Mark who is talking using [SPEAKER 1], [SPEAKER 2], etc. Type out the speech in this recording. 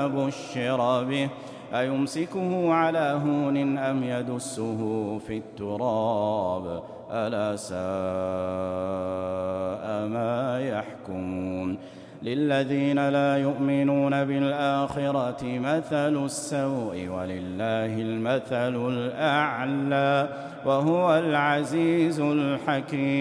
[SPEAKER 1] ما بشر به أيمسكه على هون أم يدسه في التراب ألا ساء ما يحكمون للذين لا يؤمنون بالآخرة مثل السوء ولله المثل الأعلى وهو العزيز الحكيم.